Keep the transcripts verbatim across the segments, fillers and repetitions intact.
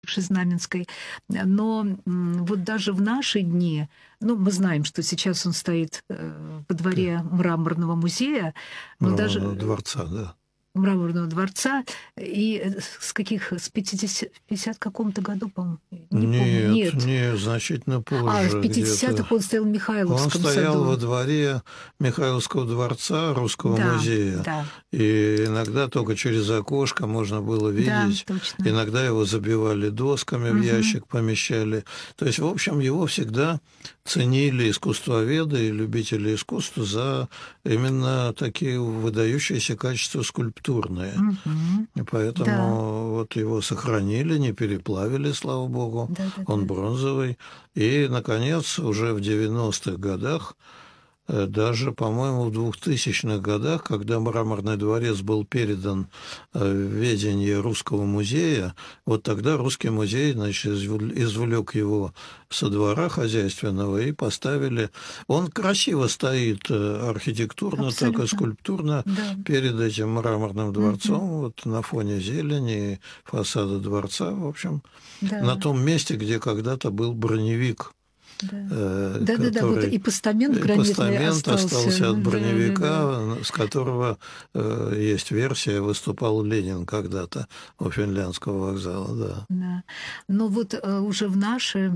бывшей Знаменской. Но вот даже в наши дни, ну, мы знаем, что сейчас он стоит во дворе Мраморного музея, но даже... Мраморного дворца, да. Мраморного дворца, и с каких, с пятидесятых, в пятидесятом каком-то году, по-моему, не Нет, помню. Нет, не, значительно позже. А, в пятидесятых он стоял в Михайловском Он стоял саду. во дворе Михайловского дворца, Русского да, музея. Да. И иногда только через окошко можно было видеть. Да, точно. Иногда его забивали досками, угу. в ящик помещали. То есть, в общем, его всегда ценили искусствоведы и любители искусства за именно такие выдающиеся качества скульптурные. Угу. И поэтому да. вот его сохранили, не переплавили, слава богу. Да, да, Он да. бронзовый. И, наконец, уже в девяностых годах, даже, по-моему, в двухтысячных годах, когда Мраморный дворец был передан в ведение Русского музея, вот тогда Русский музей, значит, извлек его со двора хозяйственного и поставили. Он красиво стоит архитектурно, абсолютно. Так и скульптурно да. перед этим Мраморным дворцом, угу. вот на фоне зелени, фасада дворца, в общем, да. на том месте, где когда-то был броневик. Да. Э, да, да, да, вот и постамент гранитный постамент остался. остался от броневика, да, да, да. с которого э, есть версия, выступал Ленин когда-то у Финляндского вокзала, да. Да. Но вот э, уже в наше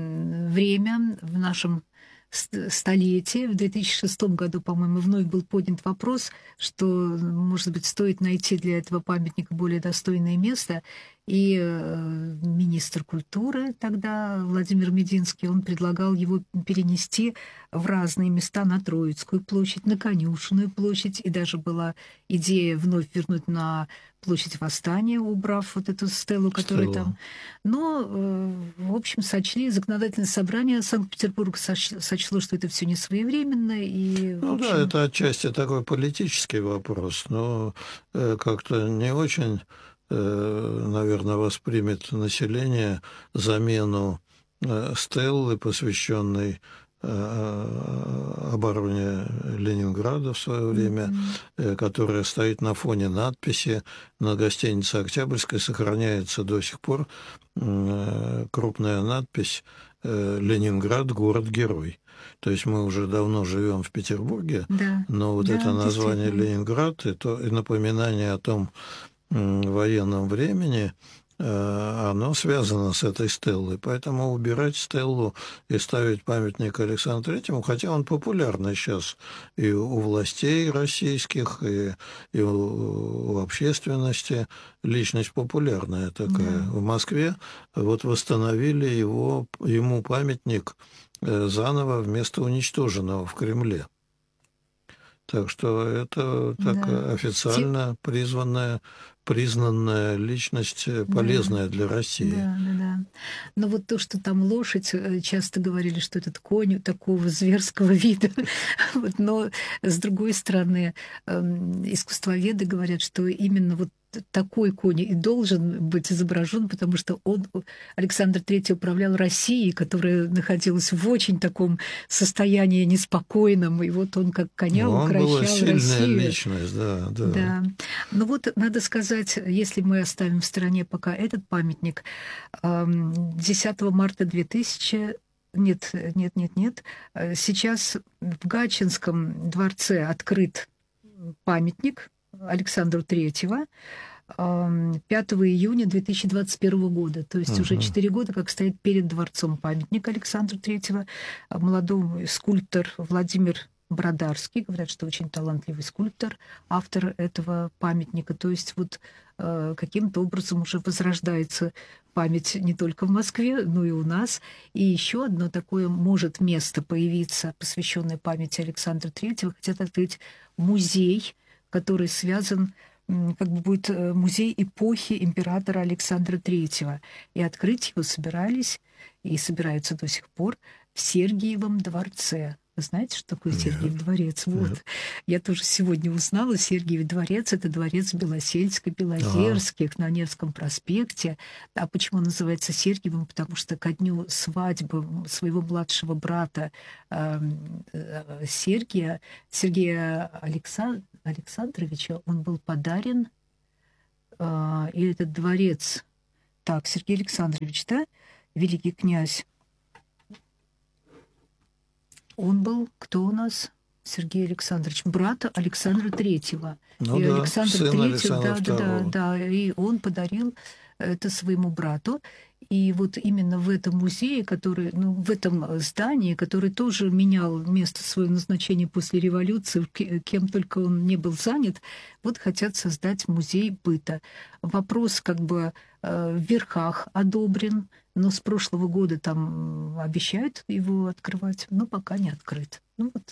время, в нашем столетии, в две тысячи шестом году, по-моему, вновь был поднят вопрос, что, может быть, стоит найти для этого памятника более достойное место. И министр культуры тогда, Владимир Мединский, он предлагал его перенести в разные места, на Троицкую площадь, на Конюшенную площадь. И даже была идея вновь вернуть на площадь Восстания, убрав вот эту стелу, которая там... Но, в общем, сочли, законодательное собрание Санкт-Петербурга сочло, что это все не своевременно. И, ну общем... да, это отчасти такой политический вопрос, но как-то не очень... наверное, воспримет население замену стеллы, посвященной обороне Ленинграда в свое время, mm-hmm. которая стоит на фоне надписи на гостинице «Октябрьская», сохраняется до сих пор крупная надпись «Ленинград – город-герой». То есть мы уже давно живем в Петербурге, да. но вот да, это название «Ленинград» и, то, и напоминание о том, военном времени, оно связано с этой стеллой. Поэтому убирать стеллу и ставить памятник Александру Третьему, хотя он популярный сейчас и у властей российских, и, и у, у общественности, личность популярная такая. Да. В Москве вот восстановили его, ему памятник заново вместо уничтоженного в Кремле. Так что это так да. официально призванная, признанная личность, полезная да. для России. Да, да, да. Но вот то, что там лошадь, часто говорили, что этот конь такого зверского вида. вот, но, с другой стороны, искусствоведы говорят, что именно вот такой конь и должен быть изображен, потому что он, Александр Третий, управлял Россией, которая находилась в очень таком состоянии неспокойном, и вот он как коня Но укращал он была сильная Россию. личность, да, да. Да. Ну вот, надо сказать, если мы оставим в стороне пока этот памятник, десятого марта две тысячи Нет, нет, нет, нет. Сейчас в Гатчинском дворце открыт памятник Александру Третьему пятого июня две тысячи двадцать первого года. То есть uh-huh. уже четыре года, как стоит перед дворцом памятник Александру Третьему. Молодой скульптор Владимир Бродарский, говорят, что очень талантливый скульптор, автор этого памятника. То есть вот э, каким-то образом уже возрождается память не только в Москве, но и у нас. И еще одно такое может место появиться, посвященное памяти Александра Третьего. Хотят открыть музей, который связан, как бы будет музей эпохи императора Александра Третьего. И открыть его собирались и собираются до сих пор в Сергиевом дворце. Вы знаете, что такое Сергиев дворец? Вот. Нет. Я тоже сегодня узнала. Сергиев дворец — это дворец Белосельско-Белозерских ага. на Невском проспекте. А почему он называется Сергиевым? Потому что ко дню свадьбы своего младшего брата э, э, Сергия, Сергея Александ... Александровича, он был подарен, э, и этот дворец так, Сергей Александрович, да, великий князь, он был, кто у нас? Сергей Александрович, брат Александра Третьего. Ну и да, Александр сын Третий, Александра да, да, да, Второго. да, и он подарил это своему брату. И вот именно в этом музее, который, ну, в этом здании, который тоже менял место своего назначения после революции, к- кем только он не был занят, вот хотят создать музей быта. Вопрос как бы э, в верхах одобрен, но с прошлого года там м, обещают его открывать, но пока не открыт. Ну вот.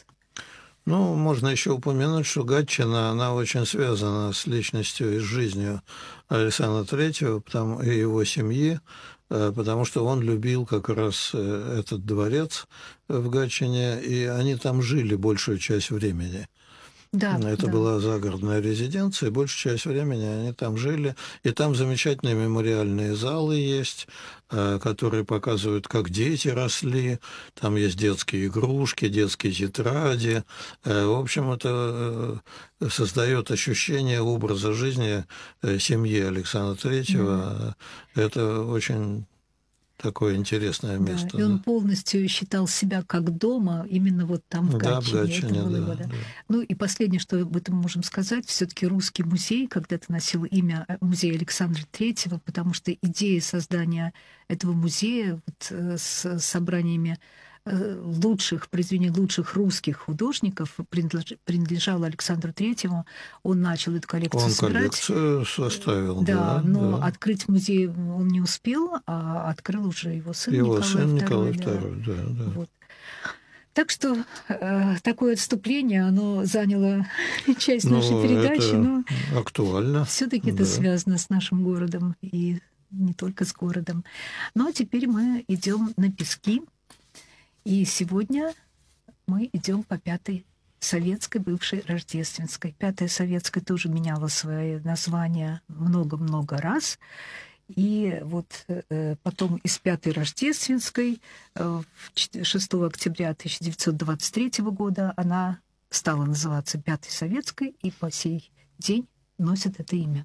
Ну, можно еще упомянуть, что Гатчина, она очень связана с личностью и с жизнью Александра Третьего потому, и его семьи, э, потому что он любил как раз э, этот дворец в Гатчине, и они там жили большую часть времени. Да, Это да. была загородная резиденция, и большую часть времени они там жили. И там замечательные мемориальные залы есть, э, которые показывают, как дети росли. Там есть детские игрушки, детские тетради. Э, В общем, это э, создает ощущение образа жизни э, семьи Александра Мгм. Третьего. Это очень такое интересное Да, место, и он да. полностью считал себя как дома именно вот там, в Да, в Гатчине. Это Гатчине, было его, да, да. да. Ну и последнее, что об этом можем сказать, все-таки русский музей когда-то носил имя э, музей Александра Третьего, потому что идея создания этого музея вот, э, с собраниями э, лучших произведений лучших русских художников принадлеж- принадлежала Александру Третьему. Он начал эту коллекцию Он собирать. коллекцию Э, составил, Да, да, но да. открыть музей он не успел, а открыл уже его сын Его Николай сын Второй, Николай да. Второй, да, да. Вот. Так что э, такое отступление, оно заняло часть нашей Ну, передачи, это но актуально, все-таки это да. связано с нашим городом и не только с городом. Ну а теперь мы идем на пески, и сегодня мы идем по Пятой Советской, бывшей Рождественской. Пятая Советская тоже меняла свои названия много-много раз. И вот э, потом из Пятой Рождественской э, в чет- шестого октября тысяча девятьсот двадцать третьего года она стала называться Пятой Советской и по сей день носит это имя.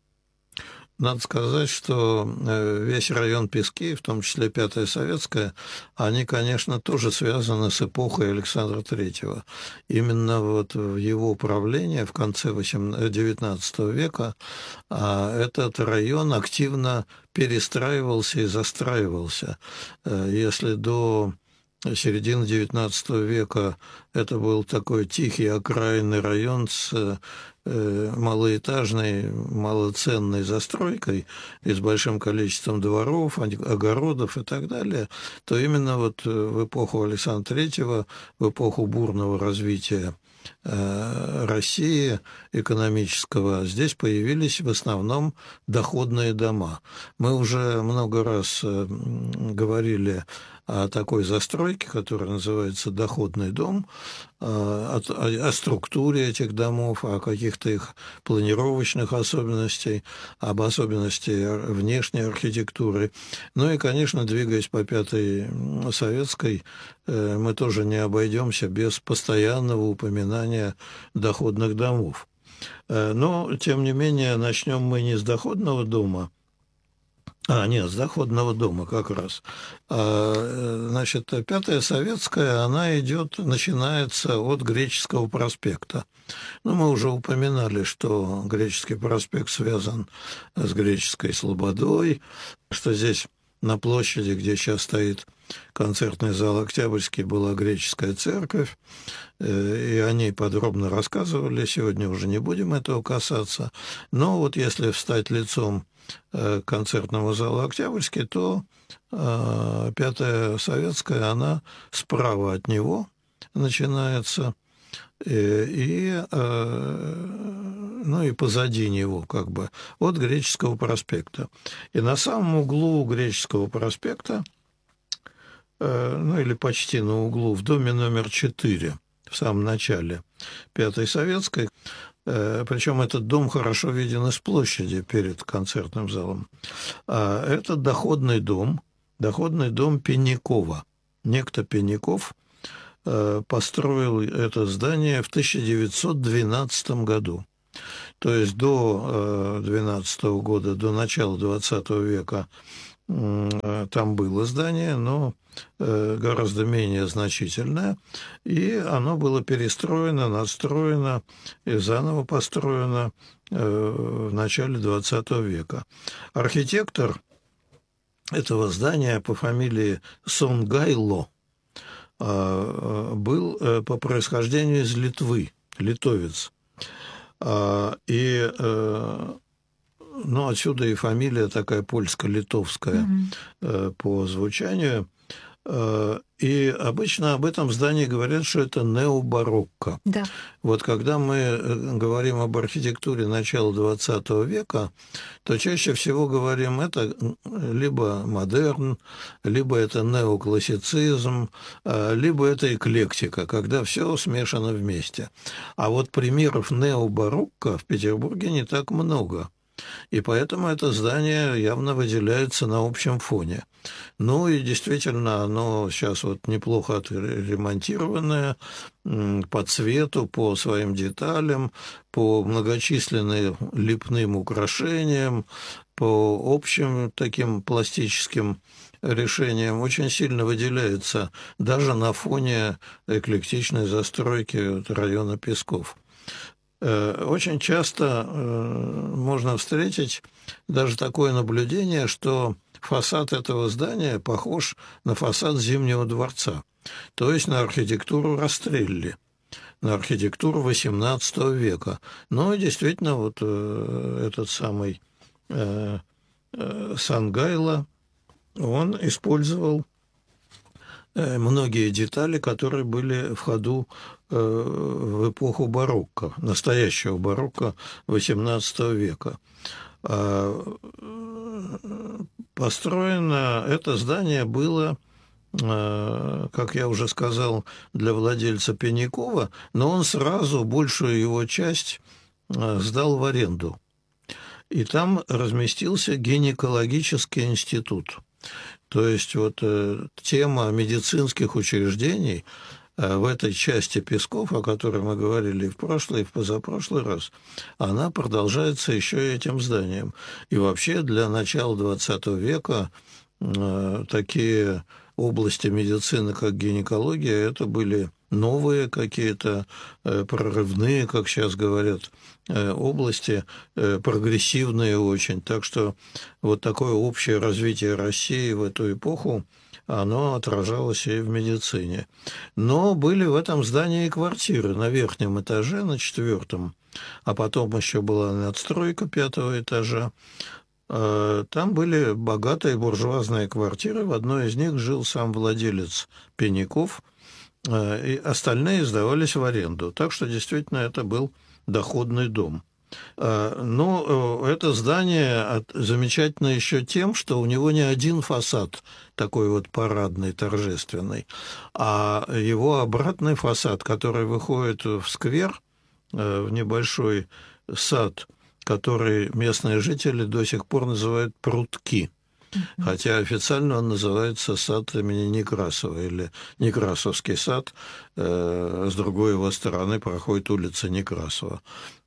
Надо сказать, что э, весь район Пески, в том числе Пятая Советская, они, конечно, тоже связаны с эпохой Александра Третьего. Именно вот в его правлении в конце девятнадцатого века а, этот район активно перестраивался и застраивался. Э, Если до середины девятнадцатого века это был такой тихий окраинный район с э, малоэтажной, малоценной застройкой и с большим количеством дворов, огородов и так далее, то именно вот в эпоху Александра Третьего, в эпоху бурного развития э, России экономического, здесь появились в основном доходные дома. Мы уже много раз э, говорили о такой застройке, которая называется доходный дом, о, о, о структуре этих домов, о каких-то их планировочных особенностях, об особенностях внешней архитектуры. Ну и, конечно, двигаясь по Пятой Советской, мы тоже не обойдемся без постоянного упоминания доходных домов. Но, тем не менее, начнем мы не с доходного дома, а, нет, с доходного дома как раз. А, значит, Пятая Советская, она идет, начинается от Греческого проспекта. Ну, мы уже упоминали, что Греческий проспект связан с Греческой Слободой, что здесь на площади, где сейчас стоит концертный зал Октябрьский, была греческая церковь, и о ней подробно рассказывали. Сегодня уже не будем этого касаться. Но вот если встать лицом к концертному залу Октябрьский, то Пятая Советская, она справа от него начинается, и, ну, и позади него, как бы, от Греческого проспекта. И на самом углу Греческого проспекта, ну, или почти на углу, в доме номер четыре, в самом начале Пятой Советской, причем этот дом хорошо виден из площади перед концертным залом, это доходный дом, доходный дом Пенякова. Некто Пеняков построил это здание в тысяча девятьсот двенадцатом году. То есть до двенадцатого года, до начала двадцатого века там было здание, но гораздо менее значительное, и оно было перестроено, надстроено и заново построено в начале двадцатого века. Архитектор этого здания по фамилии Сонгайло был по происхождению из Литвы, литовец. И, ну, отсюда и фамилия такая польско-литовская mm-hmm. по звучанию. И обычно об этом здании говорят, что это необарокко. Да. Вот когда мы говорим об архитектуре начала двадцатого века, то чаще всего говорим, это либо модерн, либо это неоклассицизм, либо это эклектика, когда все смешано вместе. А вот примеров необарокко в Петербурге не так много. И поэтому это здание явно выделяется на общем фоне. Ну и действительно, оно сейчас вот неплохо отремонтированное по цвету, по своим деталям, по многочисленным лепным украшениям, по общим таким пластическим решениям очень сильно выделяется даже на фоне эклектичной застройки района Песков. Очень часто можно встретить даже такое наблюдение, что фасад этого здания похож на фасад Зимнего дворца, то есть на архитектуру Растрелли, на архитектуру восемнадцатого века. Ну и действительно, вот этот самый Сонгайло, он использовал многие детали, которые были в ходу в эпоху барокко, настоящего барокко восемнадцатого века. Построено это здание было, как я уже сказал, для владельца Пенькова, но он сразу большую его часть сдал в аренду. И там разместился гинекологический институт. То есть вот тема медицинских учреждений в этой части Песков, о которой мы говорили и в прошлый, и в позапрошлый раз, она продолжается еще и этим зданием. И вообще для начала двадцатого века такие области медицины, как гинекология, это были новые какие-то прорывные, как сейчас говорят, области, прогрессивные очень. Так что вот такое общее развитие России в эту эпоху, оно отражалось и в медицине. Но были в этом здании и квартиры на верхнем этаже, на четвертом, а потом еще была надстройка пятого этажа. Там были богатые буржуазные квартиры, в одной из них жил сам владелец Пеньков, и остальные сдавались в аренду. Так что действительно это был доходный дом. Но это здание замечательно еще тем, что у него не один фасад такой вот парадный, торжественный, а его обратный фасад, который выходит в сквер, в небольшой сад, который местные жители до сих пор называют прутки. Хотя официально он называется сад имени Некрасова или Некрасовский сад. С другой его стороны проходит улица Некрасова.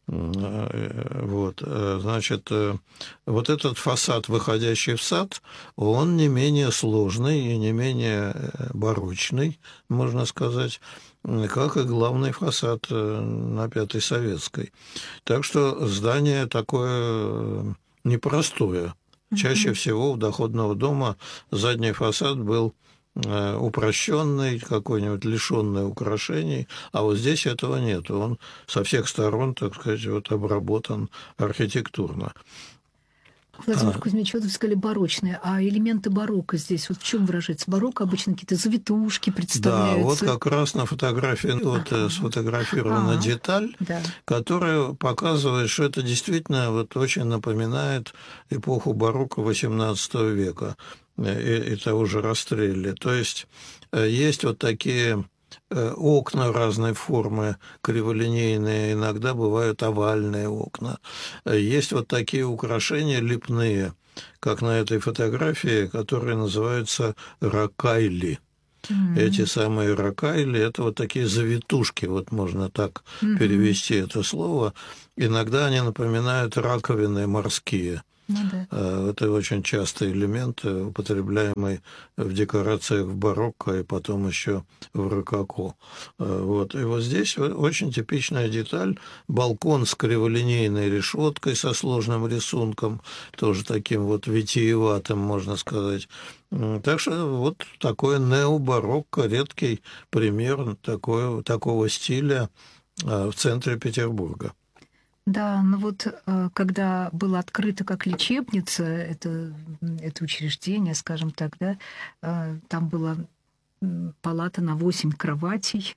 Вот, значит, вот этот фасад, выходящий в сад, он не менее сложный и не менее барочный, можно сказать, как и главный фасад на Пятой Советской. Так что здание такое непростое. Чаще всего у доходного дома задний фасад был упрощенный, какой-нибудь лишенный украшений, а вот здесь этого нет. Он со всех сторон, так сказать, вот обработан архитектурно. Владимир а. Кузьмич, вот вы сказали барочные, а элементы барокко здесь, вот в чем выражается? Барокко обычно какие-то завитушки представляются. Да, вот как раз на фотографии вот ага. сфотографирована ага. деталь, да. которая показывает, что это действительно вот очень напоминает эпоху барокко восемнадцатого века и, и того же Растрелли. То есть есть вот такие окна разной формы, криволинейные, иногда бывают овальные окна. Есть вот такие украшения лепные, как на этой фотографии, которые называются ракайли. Mm-hmm. эти самые ракайли, это вот такие завитушки, вот можно так Mm-hmm. перевести это слово. Иногда они напоминают раковины морские. Ну, да. Это очень частый элемент, употребляемый в декорациях в барокко и потом еще в рококо. Вот. И вот здесь очень типичная деталь. Балкон с криволинейной решеткой со сложным рисунком, тоже таким вот витиеватым, можно сказать. Так что вот такое необарокко, редкий пример такой, такого стиля в центре Петербурга. Да, ну вот когда было открыто как лечебница, это, это учреждение, скажем так, да, там была палата на восемь кроватей,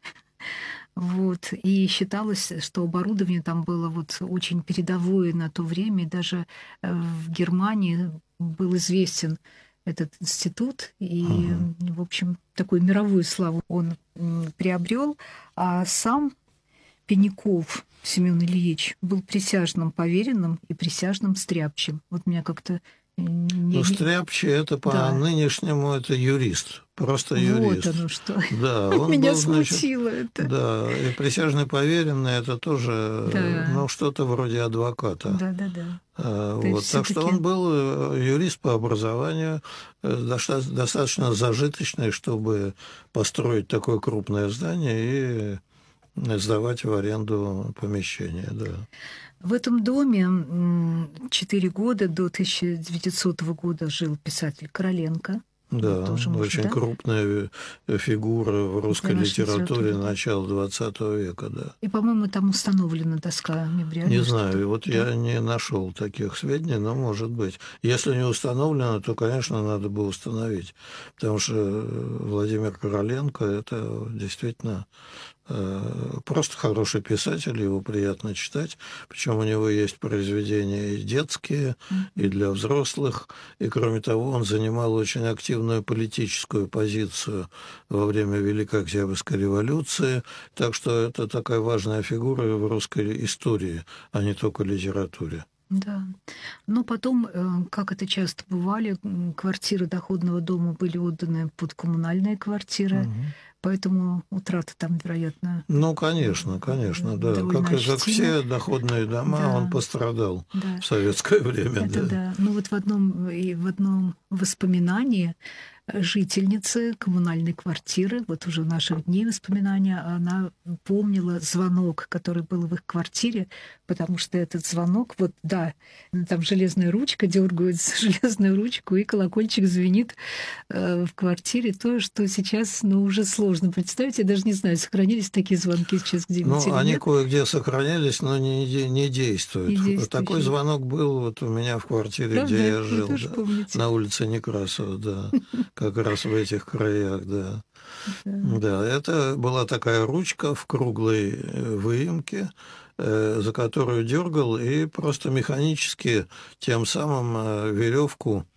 вот, и считалось, что оборудование там было вот очень передовое на то время, и даже в Германии был известен этот институт, и, uh-huh. в общем, такую мировую славу он приобрел, а сам Пеников Семен Ильич был присяжным поверенным и присяжным стряпчим. Вот меня как-то... Не... Ну, стряпчий — это по-нынешнему да. это юрист, просто юрист. Вот оно что. Да, он меня был, смутило значит, это. Да, и присяжный поверенный — это тоже, да. ну, что-то вроде адвоката. Да-да-да. Вот. Так что он был юрист по образованию, достаточно зажиточный, чтобы построить такое крупное здание и сдавать в аренду помещение, да. В этом доме четыре года до тысяча девятисотого года жил писатель Короленко. Да, тоже очень да? крупная фигура в русской литературе начала двадцатого века, да. И, по-моему, там установлена доска мемориальная. Не знаю, вот да? я не нашел таких сведений, но может быть. Если не установлено, то, конечно, надо бы установить, потому что Владимир Короленко – это действительно просто хороший писатель, его приятно читать, причем у него есть произведения и детские, и для взрослых, и, кроме того, он занимал очень активную политическую позицию во время Великой Октябрьской революции, так что это такая важная фигура в русской истории, а не только литературе. Да. Но потом, как это часто бывали, квартиры доходного дома были отданы под коммунальные квартиры, угу. Поэтому утрата там, вероятно... Ну, конечно, конечно, да. Как, как все доходные дома, да. он пострадал да. в советское время. Это да. да. Ну вот в одном, и в одном воспоминании жительницы коммунальной квартиры, вот уже в наших дней воспоминания, она помнила звонок, который был в их квартире, потому что этот звонок, вот да, там железная ручка, дергают железную ручку, и колокольчик звенит э, в квартире. То, что сейчас, ну, уже сложно представить. Я даже не знаю, сохранились такие звонки сейчас где-нибудь Ну, или они нет? кое-где сохранились, но не, не действуют. Не действуют. Такой звонок был вот у меня в квартире, правда? Где я жил, да, на улице Некрасова, да. Как раз в этих краях, да. да. Да, это была такая ручка в круглой выемке, э, за которую дергал и просто механически тем самым веревку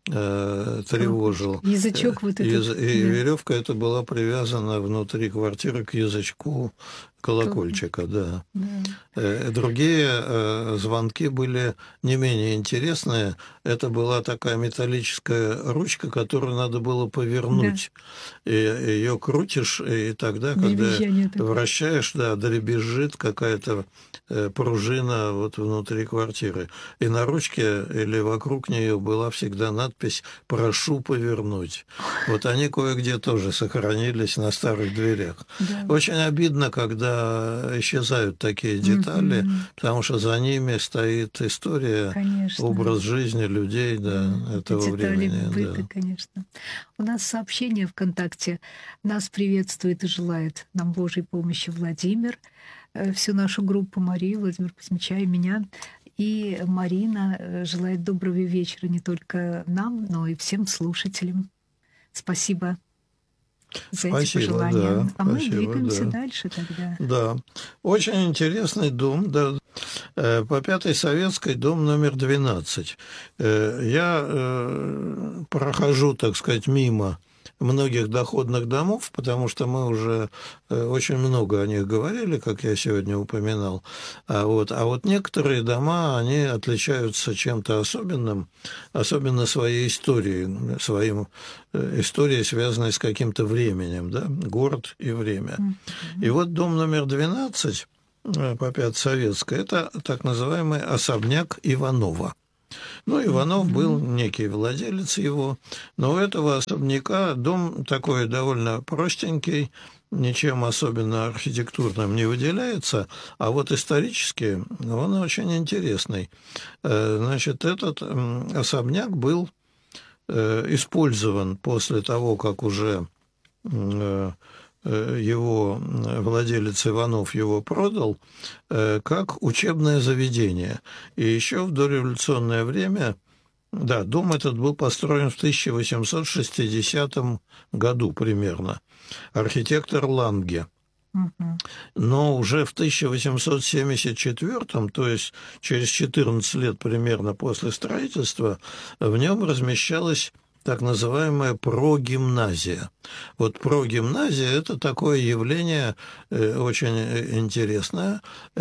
э, тревожил. Язычок вот этот. Яз... И да. веревка эта была привязана внутри квартиры к язычку колокольчика, да. да. Другие э, звонки были не менее интересные. Это была такая металлическая ручка, которую надо было повернуть. Да. И ее крутишь, и тогда, Дребезжание когда вращаешь, да, дребезжит какая-то э, пружина вот внутри квартиры. И на ручке или вокруг нее была всегда надпись «Прошу повернуть». Вот они кое-где тоже сохранились на старых дверях. Да. Очень обидно, когда исчезают такие детали, mm-hmm. потому что за ними стоит история, конечно. Образ жизни людей да, mm-hmm. этого детали времени. Быта, да. конечно. У нас сообщение ВКонтакте. Нас приветствует и желает нам Божьей помощи Владимир, всю нашу группу Марию, Владимир Кузьмича и меня. И Марина желает доброго вечера не только нам, но и всем слушателям. Спасибо. За спасибо, эти пожелания. да. А мы спасибо, двигаемся да. дальше тогда. Да. Очень интересный дом. Да. По Пятой Советской, дом номер двенадцать. Я прохожу, так сказать, мимо многих доходных домов, потому что мы уже очень много о них говорили, как я сегодня упоминал. А вот, а вот некоторые дома, они отличаются чем-то особенным, особенно своей историей, своим историей, связанной с каким-то временем, да, город и время. Mm-hmm. И вот дом номер двенадцать по Пятой Советской – это так называемый особняк Иванова. Ну, Иванов был некий владелец его, но у этого особняка дом такой довольно простенький, ничем особенно архитектурным не выделяется, а вот исторически он очень интересный. Значит, этот особняк был использован после того, как уже его владелец Иванов его продал, как учебное заведение. И еще в дореволюционное время, да, дом этот был построен в тысяча восемьсот шестидесятом году примерно. Архитектор Ланге. Но уже в тысяча восемьсот семьдесят четвёртом, то есть через четырнадцать лет примерно после строительства, в нем размещалась так называемая прогимназия. Вот прогимназия – это такое явление очень интересное.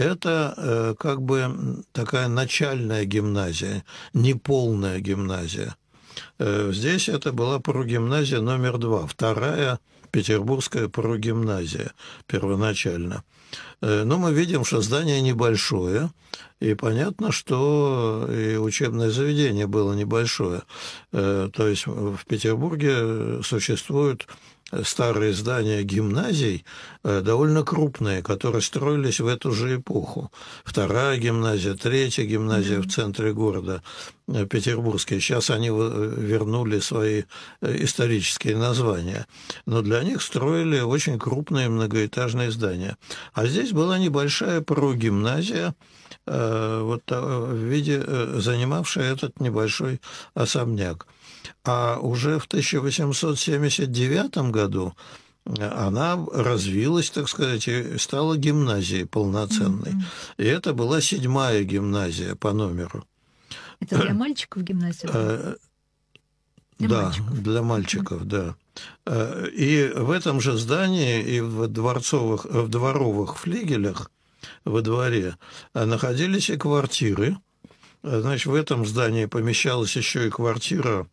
Это как бы такая начальная гимназия, неполная гимназия. Здесь это была прогимназия номер два, вторая петербургская прогимназия первоначально. Но мы видим, что здание небольшое, и понятно, что и учебное заведение было небольшое. То есть в Петербурге существуют старые здания гимназий, довольно крупные, которые строились в эту же эпоху. Вторая гимназия, третья гимназия mm-hmm. в центре города петербургские. Сейчас они вернули свои исторические названия. Но для них строили очень крупные многоэтажные здания. А здесь была небольшая прогимназия, вот в виде занимавшая этот небольшой особняк. А уже в тысяча восемьсот семьдесят девятом году она развилась, так сказать, и стала гимназией полноценной. Mm-hmm. И это была седьмая гимназия по номеру. Это для мальчиков гимназия? Для да, мальчиков. для мальчиков, mm-hmm. да. И в этом же здании, и в дворцовых, в дворовых флигелях во дворе находились и квартиры. Значит, в этом здании помещалась еще и квартира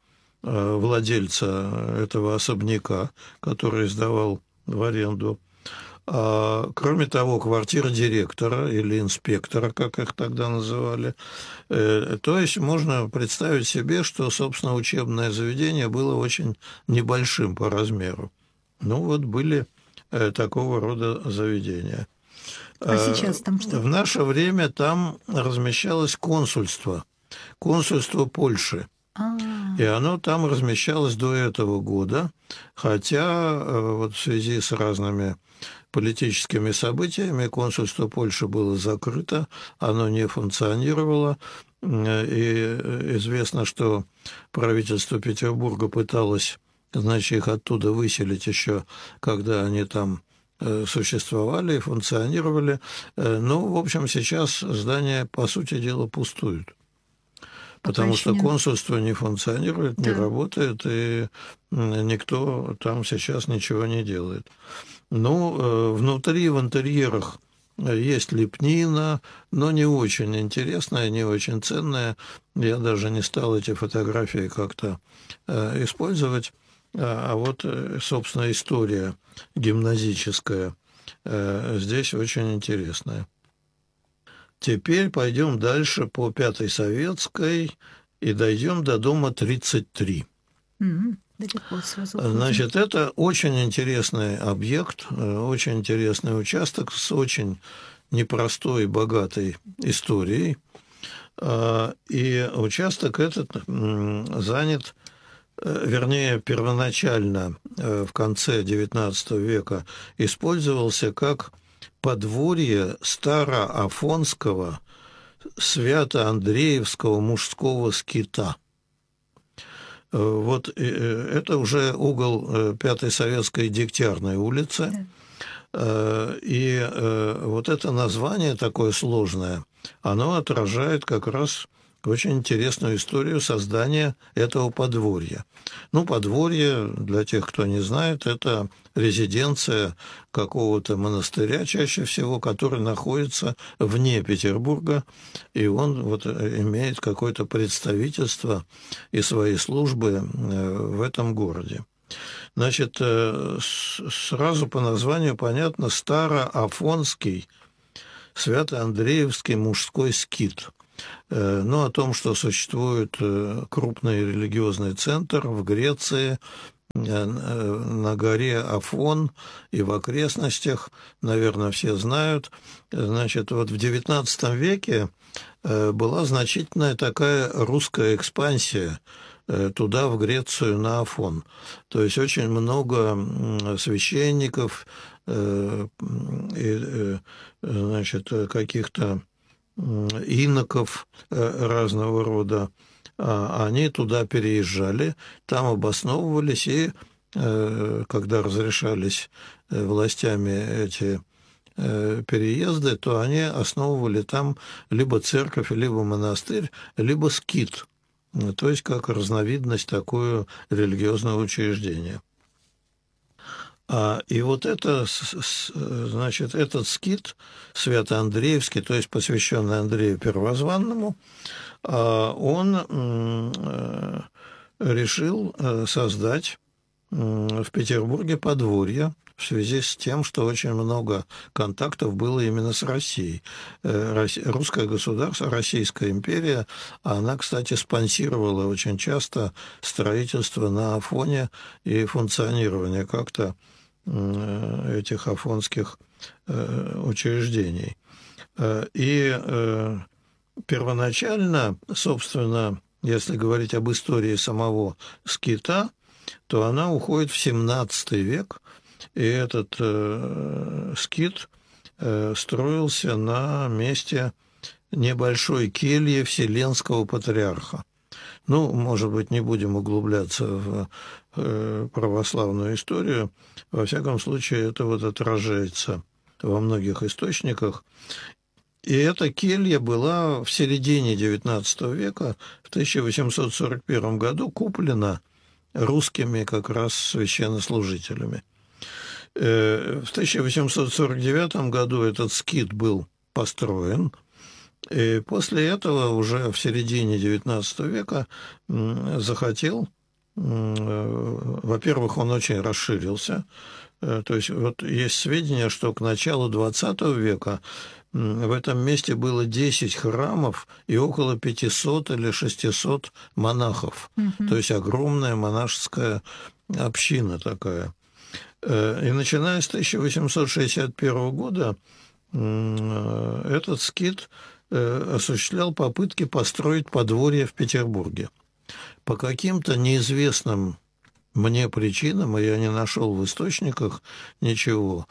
владельца этого особняка, который сдавал в аренду. А, кроме того, квартира директора или инспектора, как их тогда называли. Э, то есть можно представить себе, что, собственно, учебное заведение было очень небольшим по размеру. Ну вот были э, такого рода заведения. А сейчас там что? В наше время там размещалось консульство, консульство Польши. А-а-а. И оно там размещалось до этого года, хотя вот в связи с разными политическими событиями консульство Польши было закрыто, оно не функционировало, и известно, что правительство Петербурга пыталось, значит, их оттуда выселить еще, когда они там существовали и функционировали. Ну, в общем, сейчас здания, по сути дела, пустуют. Потому что консульство не функционирует, не да. работает, и никто там сейчас ничего не делает. Ну, внутри, в интерьерах есть лепнина, но не очень интересная, не очень ценная. Я даже не стал эти фотографии как-то использовать. А вот, собственно, история гимназическая здесь очень интересная. Теперь пойдем дальше по Пятой Советской и дойдем до дома тридцать три. Mm-hmm. Далеко сразу уходим. Значит, это очень интересный объект, очень интересный участок с очень непростой, богатой историей. И участок этот занят, вернее, первоначально в конце девятнадцатого века использовался как подворье Староафонского Свято-Андреевского мужского скита. Вот это уже угол Пятой Советской Дегтярной улицы. Да. И вот это название такое сложное, оно отражает как раз очень интересную историю создания этого подворья. Ну, подворье, для тех, кто не знает, это резиденция какого-то монастыря, чаще всего, который находится вне Петербурга, и он вот имеет какое-то представительство и свои службы в этом городе. Значит, сразу по названию понятно: Староафонский Свято-Андреевский мужской скит. Но о том, что существует крупный религиозный центр в Греции, на горе Афон и в окрестностях, наверное, все знают. Значит, вот в девятнадцатом веке была значительная такая русская экспансия туда, в Грецию, на Афон. То есть очень много священников и, значит, каких-то иноков разного рода, они туда переезжали, там обосновывались, и когда разрешались властями эти переезды, то они основывали там либо церковь, либо монастырь, либо скит, то есть как разновидность такое религиозного учреждения. И вот это, значит, этот скит Свято-Андреевский, то есть посвященный Андрею Первозванному, он решил создать в Петербурге подворье в связи с тем, что очень много контактов было именно с Россией. Русское государство, Российская империя, она, кстати, спонсировала очень часто строительство на Афоне и функционирование как-то этих афонских учреждений. И первоначально, собственно, если говорить об истории самого скита, то она уходит в семнадцатый век, и этот скит строился на месте небольшой кельи Вселенского патриарха. Ну, может быть, не будем углубляться в православную историю. Во всяком случае, это вот отражается во многих источниках. И эта келья была в середине девятнадцатого века, в тысяча восемьсот сорок первом году, куплена русскими как раз священнослужителями. В тысяча восемьсот сорок девятом году этот скит был построен, и после этого уже в середине девятнадцатого века захотел, во-первых, он очень расширился, то есть вот есть сведения, что к началу двадцатого века в этом месте было десять храмов и около пятисот или шестисот монахов, mm-hmm. то есть огромная монашеская община такая. И начиная с тысяча восемьсот шестьдесят первого года этот скит осуществлял попытки построить подворье в Петербурге. По каким-то неизвестным мне причинам, и я не нашел в источниках ничего,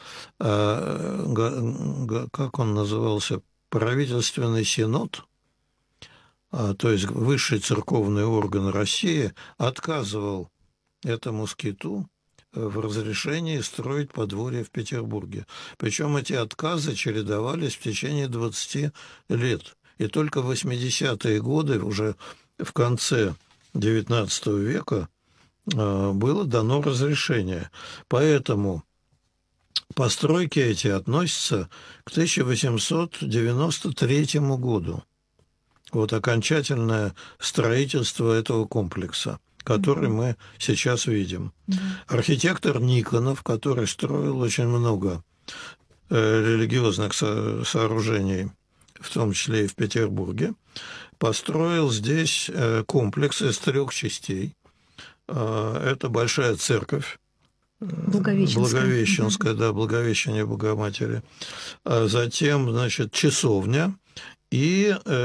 как он назывался, правительственный синод, то есть высший церковный орган России, отказывал этому скиту в разрешении строить подворье в Петербурге. Причем эти отказы чередовались в течение двадцати лет. И только в восьмидесятые годы, уже в конце девятнадцатого века, было дано разрешение. Поэтому постройки эти относятся к тысяча восемьсот девяносто третьему году. Вот окончательное строительство этого комплекса, который mm-hmm. мы сейчас видим. Mm-hmm. Архитектор Никонов, который строил очень много религиозных со- сооружений, в том числе и в Петербурге, построил здесь комплекс из трех частей. Это большая церковь, Благовещенская, Благовещенская, да, Благовещение Богоматери. Затем, значит, часовня и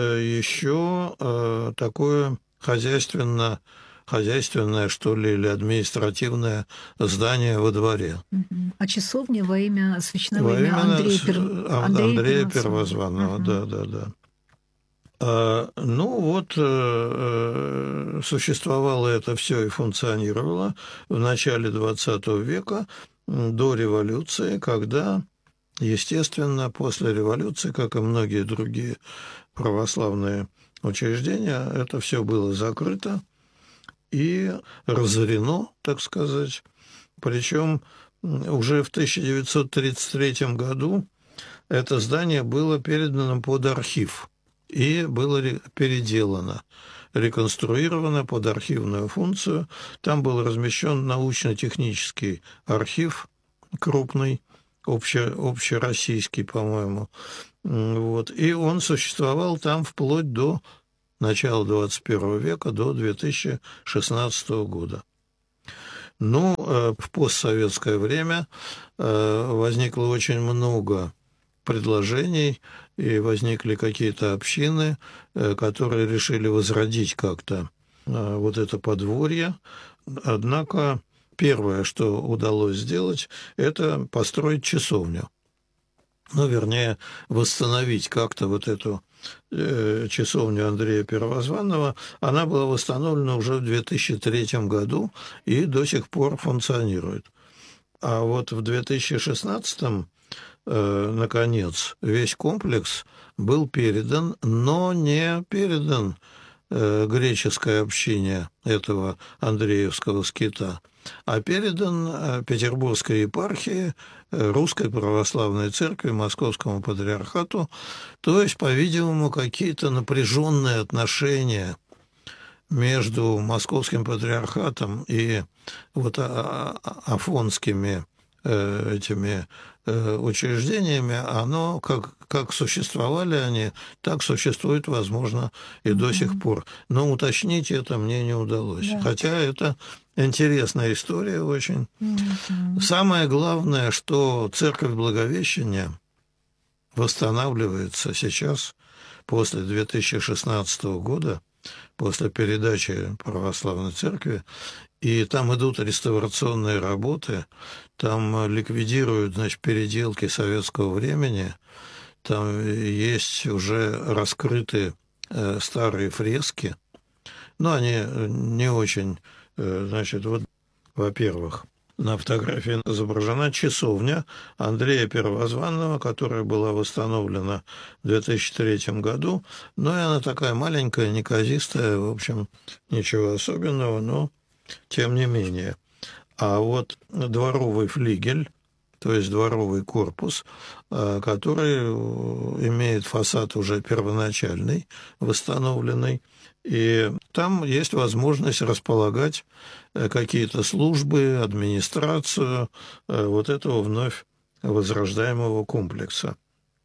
еще такое хозяйственное, хозяйственное, что ли, или административное здание во дворе. А часовня во имя священного во имя имя Андрея, Пер... Андрея, Андрея Первозванного, да, да, да. Ну вот, существовало это все и функционировало в начале двадцатого века, до революции, когда, естественно, после революции, как и многие другие православные учреждения, это все было закрыто и разорено, так сказать. Причем уже в тысяча девятьсот тридцать третьем году это здание было передано под архив и было переделано, реконструировано под архивную функцию. Там был размещен научно-технический архив крупный, обще, общероссийский, по-моему. Вот. И он существовал там вплоть до начала двадцать первого века, до две тысячи шестнадцатого года. Ну, в постсоветское время возникло очень много предложений, и возникли какие-то общины, которые решили возродить как-то вот это подворье. Однако первое, что удалось сделать, это построить часовню. Ну, вернее, восстановить как-то вот эту э, часовню Андрея Первозванного. Она была восстановлена уже в две тысячи третьем году и до сих пор функционирует. А вот в две тысячи шестнадцатом, э, наконец, весь комплекс был передан, но не передан э, греческой общине этого Андреевского скита, а передан Петербургской епархии, Русской Православной Церкви, Московскому Патриархату. То есть, по-видимому, какие-то напряженные отношения между Московским Патриархатом и вот афонскими этими учреждениями, оно, как, как существовали они, так существует, возможно, и mm-hmm. до сих пор. Но уточнить это мне не удалось. Да. Хотя это интересная история очень. Mm-hmm. Самое главное, что Церковь Благовещения восстанавливается сейчас, после две тысячи шестнадцатого года, после передачи Православной Церкви, и там идут реставрационные работы, там ликвидируют, значит, переделки советского времени, там есть уже раскрыты э, старые фрески, но они не очень, э, значит, вот, во-первых, на фотографии изображена часовня Андрея Первозванного, которая была восстановлена в две тысячи третьем году, но и она такая маленькая, неказистая, в общем, ничего особенного, но тем не менее. А вот дворовый флигель, то есть дворовый корпус, который имеет фасад уже первоначальный, восстановленный, и там есть возможность располагать какие-то службы, администрацию вот этого вновь возрождаемого комплекса.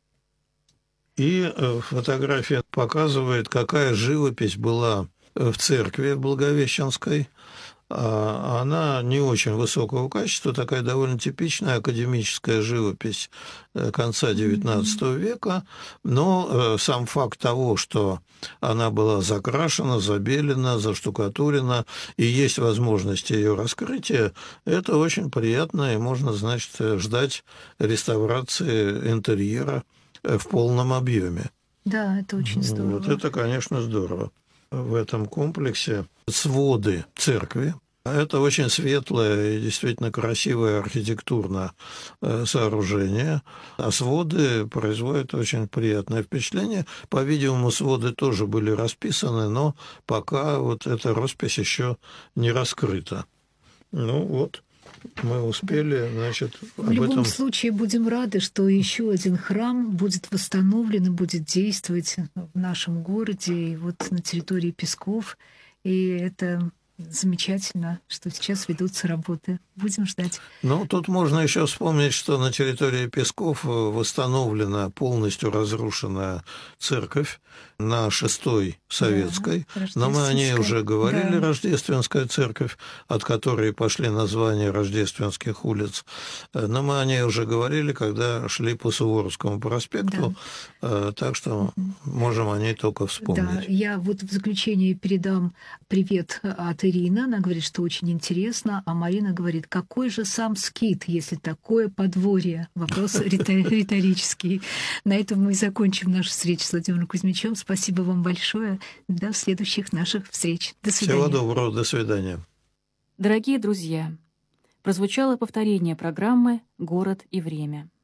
И фотография показывает, какая живопись была в церкви Благовещенской. Она не очень высокого качества, такая довольно типичная академическая живопись конца девятнадцатого века, но сам факт того, что она была закрашена, забелена, заштукатурена, и есть возможность ее раскрытия, это очень приятно, и можно, значит, ждать реставрации интерьера в полном объеме. Да, это очень здорово. Вот это, конечно, здорово. В этом комплексе своды церкви. Это очень светлое и действительно красивое архитектурное сооружение, а своды производят очень приятное впечатление. По-видимому, своды тоже были расписаны, но пока вот эта роспись еще не раскрыта. Ну вот, мы успели, значит, об В любом этом... случае будем рады, что еще один храм будет восстановлен и будет действовать в нашем городе, и вот на территории Песков. И это замечательно, что сейчас ведутся работы. Будем ждать. Ну, тут можно еще вспомнить, что на территории Песков восстановлена полностью разрушенная церковь на Шестой Советской. Да, но мы о ней уже говорили, да. Рождественская церковь, от которой пошли названия рождественских улиц. Но мы о ней уже говорили, когда шли по Суворовскому проспекту, да. Так что можем о ней только вспомнить. Да, я вот в заключение передам привет от Ирины. Она говорит, что очень интересно, а Марина говорит, какой же сам скит, если такое подворье? Вопрос риторический. На этом мы закончим нашу встречу с Владимиром Кузьмичем. Спасибо вам большое. До следующих наших встреч. До свидания. Всего доброго. До свидания. Дорогие друзья, прозвучало повторение программы «Город и время».